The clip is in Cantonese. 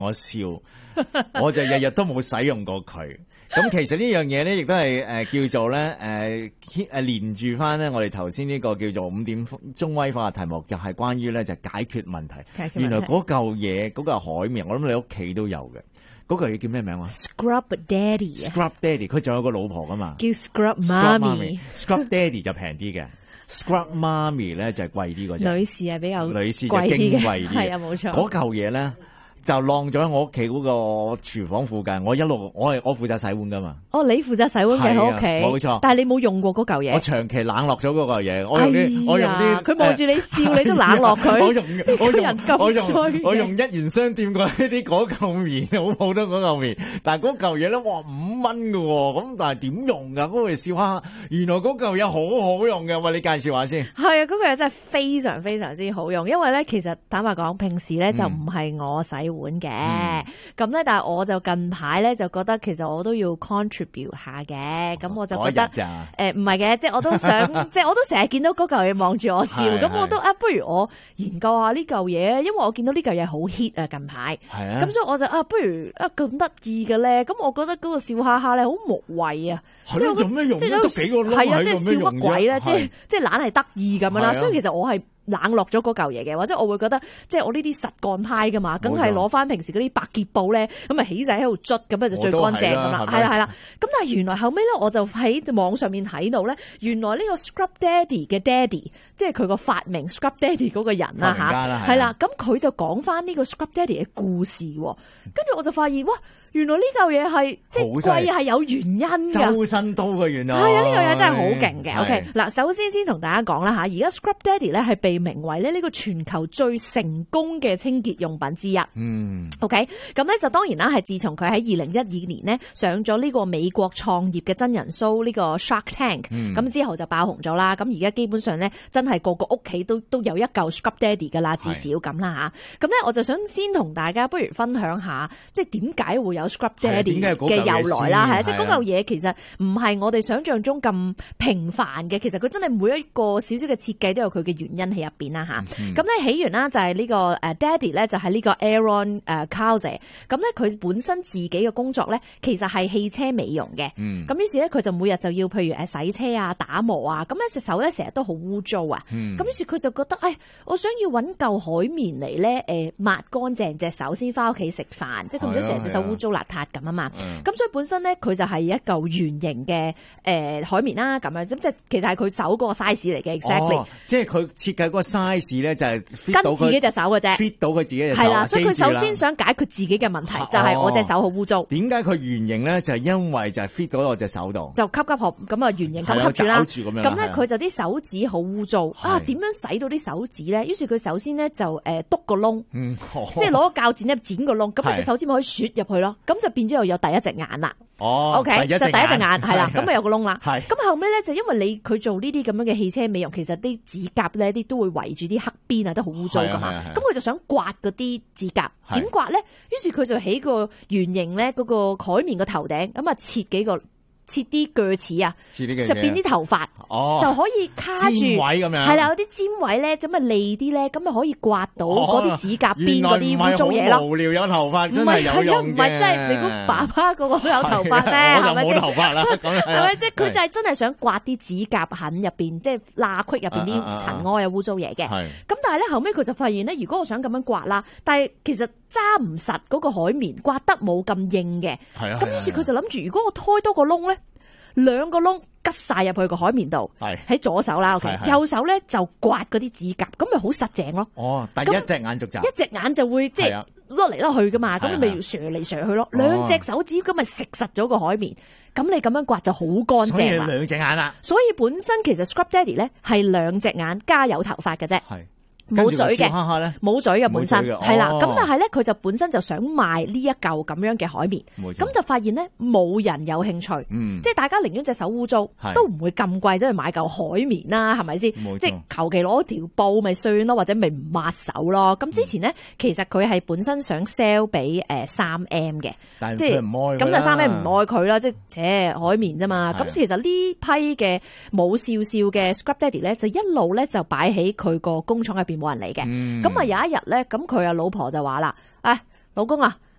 我笑，我就日日都冇使用過佢。咁其實呢樣嘢咧，亦都係叫做咧連住翻咧，我哋頭先呢個叫做5點鐘威化嘅題目，就係關於咧就解決問題。原來嗰嚿嘢嗰個海綿，我諗你屋企都有嘅。嗰嚿嘢叫咩名話 ？Scrub Daddy。Scrub Daddy， 佢仲有個老婆噶嘛？ 叫 Scrub Mommy。 Scrub Daddy 就平啲嘅，Scrub Mommy 咧就係貴啲嗰隻。 女士係比較女士就矜貴啲。 係啊，冇錯。 嗰嚿嘢咧。就晾咗喺我屋企嗰個廚房附近，我負責洗碗噶嘛。 哦，你負責洗碗嘅喺屋企， 冇錯。 但係你冇用過嗰嚿嘢。 我長期冷落咗嗰嚿嘢，我用啲， 佢望住你笑，你都冷落佢。 我用一元商店嗰嚿棉，好普通嗰嚿棉，但係嗰嚿嘢咧，哇5蚊噶喎，咁但係點用噶？嗰個笑下，原來嗰嚿嘢好好用嘅，喂，你介紹下先。 係啊，嗰個嘢真係非常非常之好用，因為咧其實坦白講，平時咧就唔係我洗碗嘅，咁咧但係我就近排咧就覺得其實我都要 contribute 下嘅，咁我就覺得唔係嘅，即係我都想，即係我都成日見到嗰嚿嘢望住我笑，咁我都不如我研究下呢嚿嘢，因為我見到呢嚿嘢好 hit 啊近排，咁所以我就不如咁得意嘅咧，咁我覺得嗰個笑哈哈咧好無謂啊， 即係做咩用得幾個窿係啊，即係笑乜鬼咧，即係懶係得意咁樣啦，所以其實我係冷落咗嗰嚿嘢嘅，或者我會覺得即係我呢啲實幹派噶嘛，梗係攞翻平時嗰啲白潔布咧，咁啊起仔喺度捽，咁啊就最乾淨噶嘛，係啦。咁但係原來後尾咧，我就喺網上面睇到咧，原來呢個 Scrub Daddy 嘅 Daddy， 即係佢個發明 Scrub Daddy 嗰個人啦吓，係啦，咁佢就講翻呢個 Scrub Daddy 嘅故事，跟住我就發現哇！原來呢嚿嘢係即係貴係有原因㗎，周身刀嘅原來係啊！呢嚿嘢真係好勁嘅。OK，嗱，首先同大家講啦嚇，而家 Scrub Daddy 咧係被名為咧呢個全球最成功嘅清潔用品之一。OK， 咁咧就當然啦，係自從佢喺2012年呢上咗呢個美國創業嘅真人 show 呢個 Shark Tank，咁之後就爆紅咗啦。咁而家基本上咧真係個個屋企都有一嚿 Scrub Daddy 㗎啦，至少咁啦嚇。咁咧我就想先同大家不如分享下，即係點解會有 Scrub Daddy 嘅由來啦，係啊，即係嗰嚿嘢其實唔係我哋想象中咁平凡嘅，其實佢真係每一個少少嘅設計都有佢嘅原因喺入邊啦吓。咁咧起源啦就係呢個Daddy 咧就係呢個 Aaron Cowser， 咁咧佢本身自己嘅工作咧其實係汽車美容嘅，咁於是咧佢就每日就要譬如洗車啊、打磨啊，咁咧隻手咧成日都好污糟啊，咁於是佢就覺得我想要搵嚿海綿嚟咧抹乾淨隻手先翻屋企食飯，即係佢唔想成隻手污糟邋遢咁啊嘛，咁所以本身咧佢就係一嚿圓形嘅海綿啦，咁樣咁即係其實係佢手嗰個 size 嚟嘅 exactly， 即係佢設計嗰個 size 咧就係 fit 到跟自己隻手嘅啫 ，fit 到佢自己隻手， 係啦，所以佢首先想解決自己嘅問題，就係我隻手好污糟。點解佢圓形咧？就係因為就係 fit 到我隻手度， 就吸咁啊圓形咁吸住啦，咁咧佢就啲手指好污糟啊！點樣洗到啲手指咧？於是佢首先咧就篤個窿，即係攞個鉸剪咧剪個窿，咁佢隻手指咪可以雪入去咯，咁就變咗又有第一隻眼啦。OK， 就第一隻眼係啦，咁咪有個窿啦。咁後尾咧就因為佢做呢啲咁樣嘅汽車美容，其實啲指甲咧啲都會圍住啲黑邊啊，都好污糟噶嘛。咁佢就想刮嗰啲指甲，點刮咧？於是佢就起個圓形咧嗰個海綿個頭頂，咁啊切啲鋸齒啊，就變啲頭髮，就可以卡住尖位咁樣， 係啦，有啲尖位咧，咁啊利啲咧，咁咪可以刮到嗰啲指甲邊嗰啲污糟嘢咯。原來唔係好無聊有頭髮，真係有用嘅。唔係真係，你估爸爸個個都有頭髮咩？係咪先？我就冇頭髮啦，係咪？即係佢就係真係想刮啲指甲痕入邊，即係罅隙入邊啲塵埃啊、污糟嘢嘅。咁但係咧後尾佢就發現咧，如果我想咁樣刮啦，但係其實揸唔實嗰個海綿，刮得冇咁硬嘅。咁於是佢就諗住，如果我開多個窿咧。2個窿吉晒入去個海綿度，喺左手啦 ，OK， 右手咧就刮嗰啲指甲，咁咪好實淨咯。 但一隻眼續集， 一隻眼就會即係攞嚟攞去噶嘛，咁咪要射嚟射去咯。2隻手指咁咪食實咗個海綿，咁你咁樣刮就好乾淨啦。 2隻眼啦， 所以本身其實 Scrub Daddy 咧係2隻眼加有頭髮嘅啫。冇嘴嘅，冇嘴嘅本身係啦，咁但係咧佢就本身就想賣呢一嚿咁樣嘅海綿，咁就發現咧冇人有興趣，即係大家寧願隻手污糟，都唔會咁貴，走去買嚿海綿啦，係咪先？即係求其攞條布咪算咯，或者咪唔抹手咯。咁之前咧其實佢係本身想 sell 俾3M 嘅，即係咁就3M唔愛佢啦，即係海綿啫嘛。咁其實呢批嘅冇笑笑嘅 Scrub Daddy 咧，就一路咧就擺喺佢個工廠入邊。冇人嚟嘅，咁啊有一日咧，咁佢阿老婆就話啦：，老公啊，